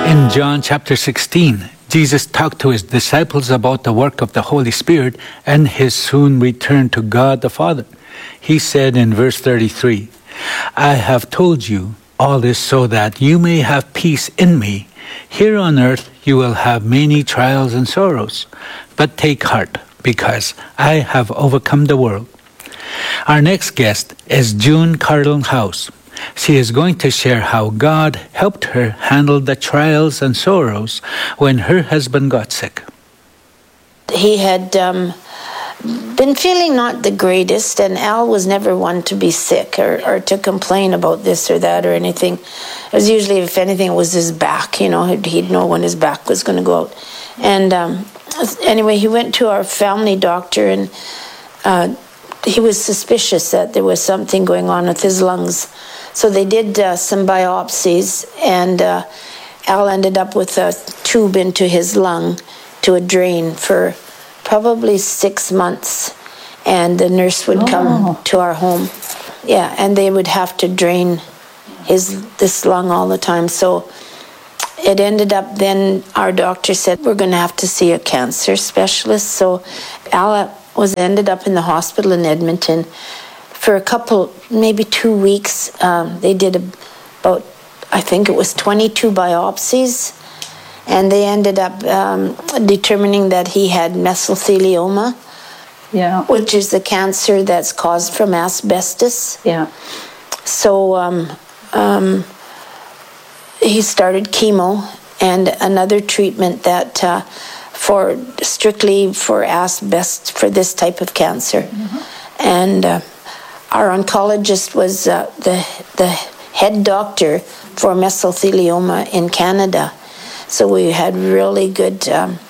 In John chapter 16, Jesus talked to his disciples about the work of the Holy Spirit and his soon return to God the Father. He said in verse 33, "I have told you all this so that you may have peace in me. Here on earth you will have many trials and sorrows, but take heart, because I have overcome the world." Our next guest is June Cardle House. She is going to share how God helped her handle the trials and sorrows when her husband got sick. He had been feeling not the greatest, and Al was never one to be sick or to complain about this or that or anything. It was usually, if anything, it was his back. You know, he'd know when his back was going to go out. And anyway, he went to our family doctor, and he was suspicious that there was something going on with his lungs. So they did some biopsies, and Al ended up with a tube into his lung to a drain for probably 6 months. And the nurse would come to our home. Yeah, and they would have to drain this lung all the time. So it ended up, then our doctor said, we're going to have to see a cancer specialist. So Al ended up in the hospital in Edmonton for a couple, maybe 2 weeks. They did about, I think it was 22 biopsies, and they ended up determining that he had mesothelioma, which is the cancer that's caused from asbestos. Yeah. So he started chemo and another treatment that strictly for asbestos, for this type of cancer. Mm-hmm. And our oncologist was the head doctor for mesothelioma in Canada. So we had really good,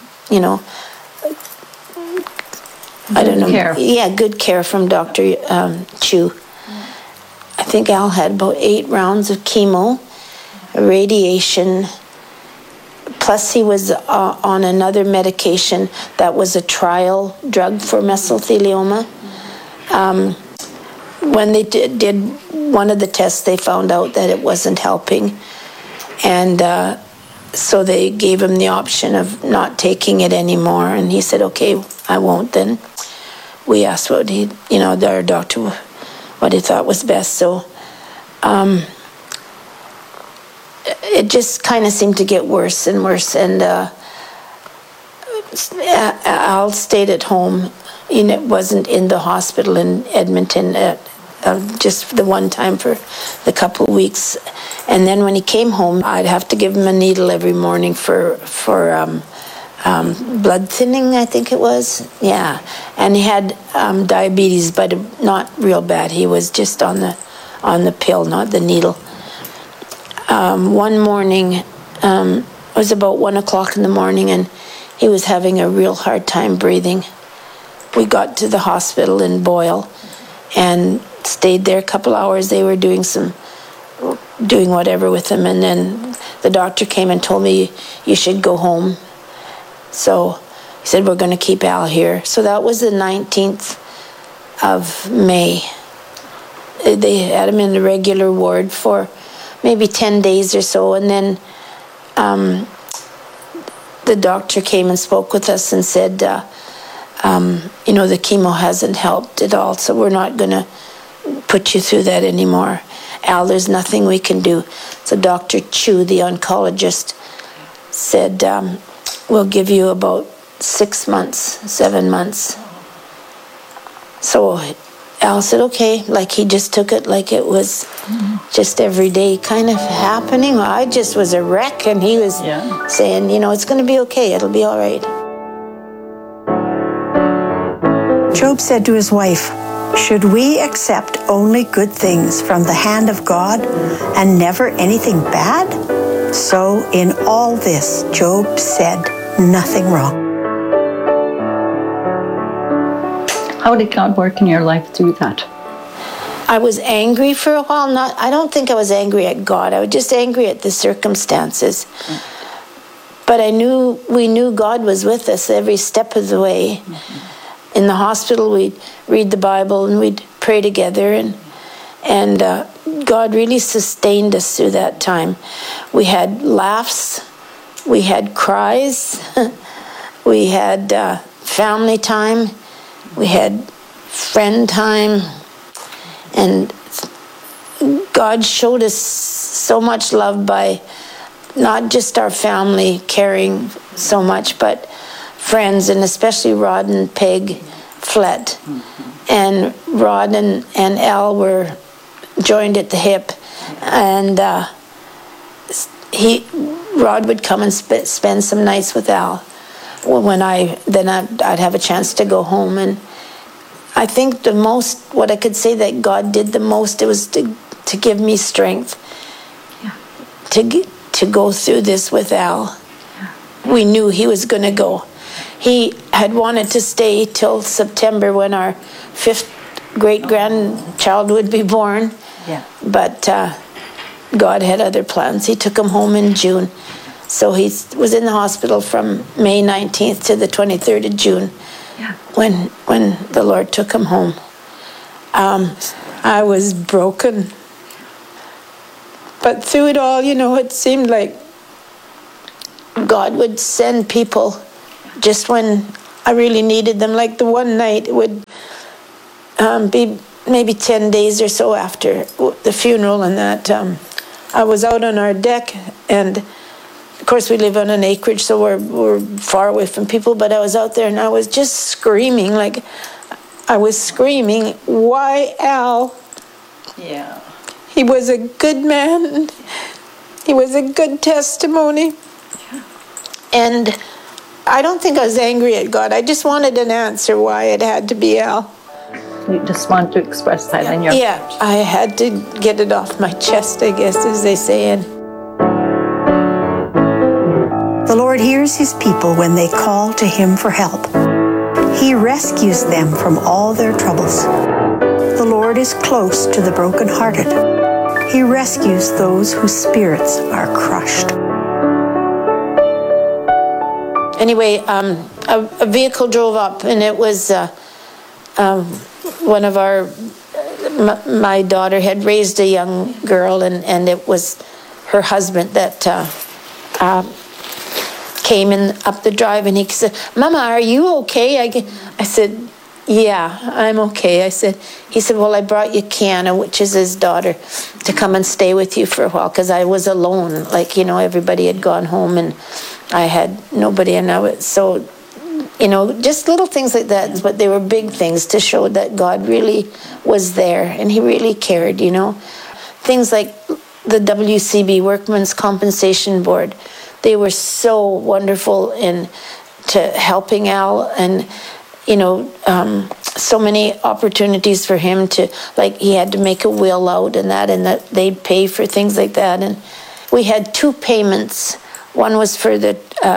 care. Yeah, good care from Dr. Chu. I think Al had about 8 rounds of chemo, radiation, plus he was on another medication that was a trial drug for mesothelioma. When they did one of the tests, they found out that it wasn't helping. And so they gave him the option of not taking it anymore. And he said, okay, I won't then. We asked our doctor what he thought was best. So it just kind of seemed to get worse and worse. And Al stayed at home. It wasn't in the hospital in Edmonton just the one time for the couple of weeks. And then when he came home, I'd have to give him a needle every morning for blood thinning, I think it was. Yeah. And he had diabetes, but not real bad. He was just on the pill, not the needle. One morning, it was about 1 o'clock in the morning, and he was having a real hard time breathing. We got to the hospital in Boyle and stayed there a couple hours. They were doing whatever with him, and then the doctor came and told me, you should go home. So he said, we're going to keep Al here. So that was the 19th of May. They had him in the regular ward for maybe 10 days or so, and then the doctor came and spoke with us and said, the chemo hasn't helped at all, so we're not going to put you through that anymore. Al, there's nothing we can do. So Dr. Chu, the oncologist, said, we'll give you about 6 months, 7 months. So Al said, okay, like he just took it like it was just every day kind of happening. I just was a wreck, and he was saying, it's going to be okay, it'll be all right. Job said to his wife, should we accept only good things from the hand of God and never anything bad? So in all this, Job said nothing wrong. How did God work in your life through that? I was angry for a while. I don't think I was angry at God. I was just angry at the circumstances. But we knew God was with us every step of the way. Mm-hmm. In the hospital, we'd read the Bible and we'd pray together, and God really sustained us through that time. We had laughs, We had cries. We had family time. We had friend time. And God showed us so much love by not just our family caring so much, but friends, and especially Rod and Peg Flett. And Rod and Al were joined at the hip, and Rod would come and spend some nights with Al. When I'd have a chance to go home, and I think what I could say that God did the most, it was to give me strength to go through this with Al. We knew he was going to go. He had wanted to stay till September when our 5th great-grandchild would be born. Yeah. But God had other plans. He took him home in June. So he was in the hospital from May 19th to the 23rd of June when the Lord took him home. I was broken. But through it all, it seemed like God would send people just when I really needed them. Like the one night, it would be maybe 10 days or so after the funeral, and that I was out on our deck, and of course we live on an acreage, so we're far away from people, but I was out there and I was just screaming, why Al? Yeah. He was a good man. He was a good testimony. And I don't think I was angry at God. I just wanted an answer why it had to be Al. You just want to express that in your... Yeah, I had to get it off my chest, I guess, as they say. And The Lord hears his people when they call to him for help. He rescues them from all their troubles. The Lord is close to the brokenhearted. He rescues those whose spirits are crushed. anyway, a vehicle drove up, and it was one of my daughter had raised a young girl, and it was her husband that came in up the drive, and he said, "Mama, are you okay?" I said, "Yeah, I'm okay." He said, "Well, I brought you Kiana," which is his daughter, "to come and stay with you for a while," because I was alone. Like, everybody had gone home, and I had nobody, and I was so, just little things like that, but they were big things to show that God really was there, and he really cared, Things like the WCB, Workmen's Compensation Board, they were so wonderful to helping Al, and so many opportunities for him to, like, he had to make a will out and that they'd pay for things like that. And we had 2 payments. One was for the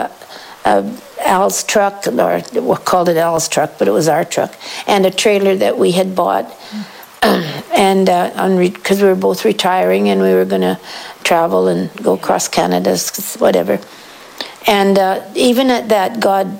Al's truck, or we called it Al's truck, but it was our truck, and a trailer that we had bought. And because we were both retiring and we were going to travel and go across Canada, whatever. And even at that, God,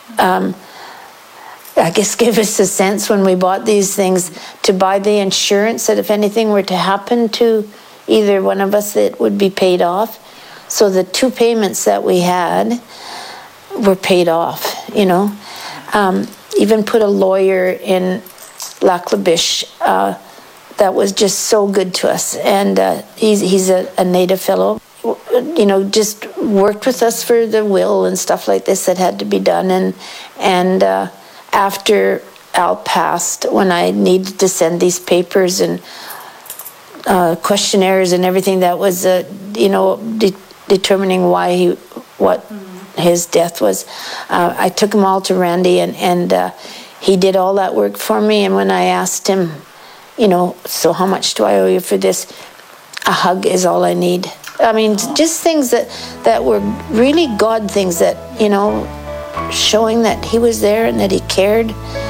I guess, gave us a sense when we bought these things to buy the insurance that if anything were to happen to either one of us, it would be paid off. So the 2 payments that we had were paid off, Even put a lawyer in Lac La Biche that was just so good to us. And he's a native fellow, just worked with us for the will and stuff like this that had to be done. And after Al passed, when I needed to send these papers and questionnaires and everything that was, determining what his death was, I took them all to Randy, and he did all that work for me. And when I asked him, so how much do I owe you for this? A hug is all I need. I mean, just things that were really God things that, showing that he was there and that he cared.